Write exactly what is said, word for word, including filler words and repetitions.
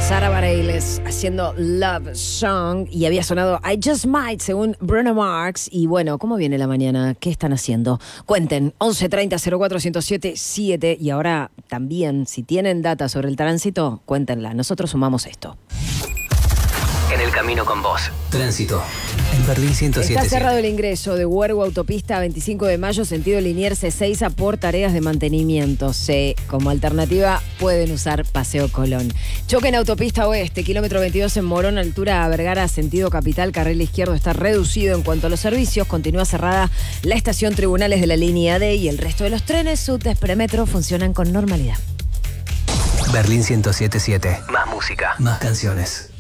Sara Bareilles haciendo Love Song y había sonado I Just Might según Bruno Mars. Y bueno, ¿cómo viene la mañana? ¿Qué están haciendo? Cuenten, once treinta cero cuatro uno cero siete siete. Y ahora también, si tienen data sobre el tránsito, cuéntenla. Nosotros sumamos esto. En el camino con vos. Tránsito. En Berlín ciento siete. Está cerrado el ingreso de Huergo Autopista veinticinco de mayo, sentido Liniers Ezeiza por tareas de mantenimiento. C. Como alternativa pueden usar Paseo Colón. Choque en Autopista Oeste, kilómetro veintidós en Morón, altura a Vergara, sentido Capital. Carril izquierdo está reducido en cuanto a los servicios. Continúa cerrada la estación Tribunales de la línea D y el resto de los trenes subtes premetro funcionan con normalidad. Berlín ciento siete punto siete. Más música. Más canciones.